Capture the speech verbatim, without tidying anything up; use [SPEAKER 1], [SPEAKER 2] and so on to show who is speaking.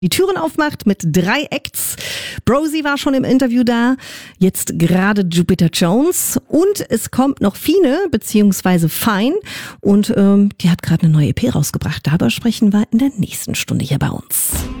[SPEAKER 1] die Türen aufmacht mit drei Acts. Brosi war schon im Interview da, jetzt gerade Jupiter Jones und es kommt noch Fine beziehungsweise Fine und ähm, die hat gerade eine neue E P rausgebracht. Darüber sprechen wir in der nächsten Stunde hier bei uns.